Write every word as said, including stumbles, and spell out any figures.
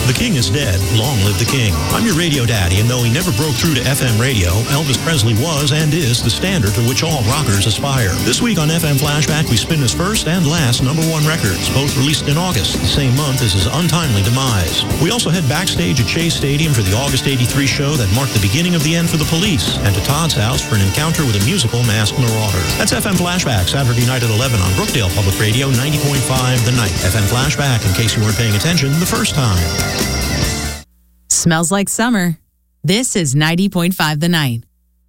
The king is dead. Long live the king. I'm your radio daddy, and though he never broke through to F M radio, Elvis Presley was and is the standard to which all rockers aspire. This week on F M Flashback, we spin his first and last number one records, both released in August, the same month as his untimely demise. We also head backstage at Chase Stadium for the August eighty-three show that marked the beginning of the end for the Police, and to Todd's house for an encounter with a musical masked marauder. That's F M Flashback, Saturday night at eleven on Brookdale Public Radio, ninety point five The Night. F M Flashback, in case you weren't paying attention the first time. Smells like summer. This is ninety point five The Night.